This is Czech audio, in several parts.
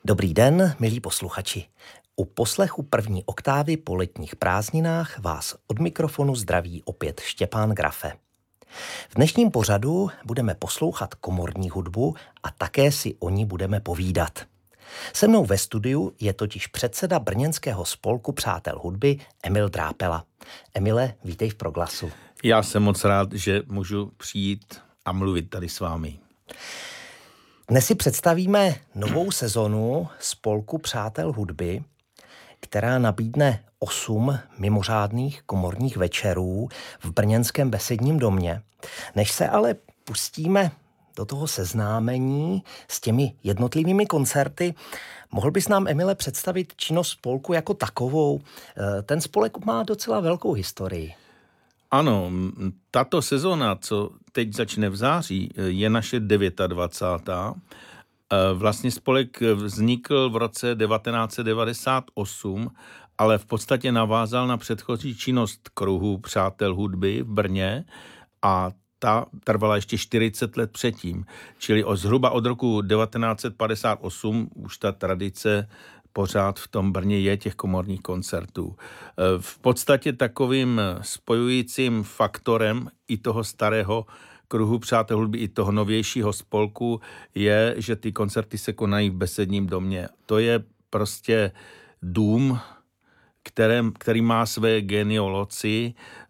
Dobrý den, milí posluchači. U poslechu první oktávy po letních prázdninách vás od mikrofonu zdraví opět Štěpán Grafe. V dnešním pořadu budeme poslouchat komorní hudbu a také si o ní budeme povídat. Se mnou ve studiu je totiž předseda brněnského spolku Přátel hudby Emil Drápela. Emile, vítej v Proglasu. Já jsem moc rád, že můžu přijít a mluvit tady s vámi. Dnes si představíme novou sezonu spolku Přátel hudby, která nabídne 8 mimořádných komorních večerů v brněnském Besedním domě. Než se ale pustíme do toho seznámení s těmi jednotlivými koncerty, mohl bys nám, Emile, představit činnost spolku jako takovou? Ten spolek má docela velkou historii. Ano, tato sezona, co teď začne v září, je naše 29. Vlastně spolek vznikl v roce 1998, ale v podstatě navázal na předchozí činnost kruhu Přátel hudby v Brně a ta trvala ještě 40 let předtím. Čili zhruba od roku 1958 už ta tradice pořád v tom Brně je těch komorních koncertů. V podstatě takovým spojujícím faktorem i toho starého kruhu Přátel hudby, i toho novějšího spolku je, že ty koncerty se konají v Besedním domě. To je prostě dům, který má své genioloci,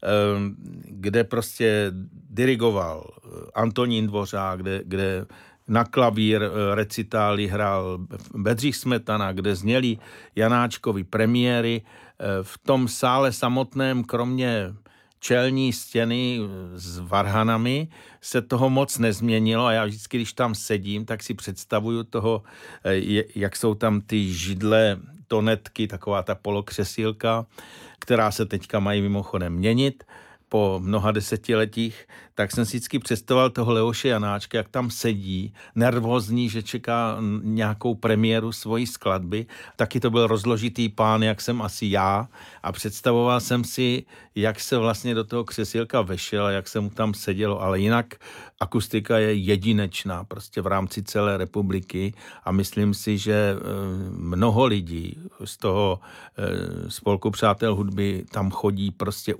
kde prostě dirigoval Antonín Dvořák, kde na klavír recitály hrál Bedřich Smetana, kde zněly Janáčkovy premiéry. V tom sále samotném, kromě čelní stěny s varhanami, se toho moc nezměnilo a já vždycky, když tam sedím, tak si představuju toho, jak jsou tam ty židle, tonetky, taková ta polokřesílka, která se teďka mají mimochodem měnit po mnoha desetiletích, tak jsem si vždycky představoval toho Leoše Janáčka, jak tam sedí, nervózní, že čeká nějakou premiéru svojí skladby. Taky to byl rozložitý pán, jak jsem asi já, a představoval jsem si, jak se vlastně do toho křesílka vešel a jak se mu tam sedělo, ale jinak akustika je jedinečná prostě v rámci celé republiky a myslím si, že mnoho lidí z toho spolku Přátel hudby tam chodí prostě